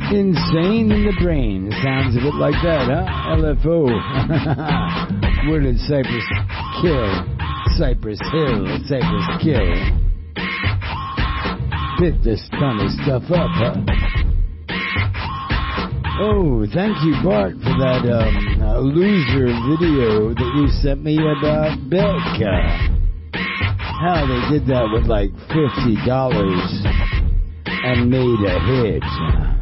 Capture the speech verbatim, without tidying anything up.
Insane in the brain. Sounds a bit like that, huh? L F O. Where did Cypress kill? Cypress Hill. Cypress kill. Bit this kind of stuff up, huh? Oh, thank you, Bart, for that um, uh, loser video that you sent me about Becca. How they did that with like fifty dollars and made a hit.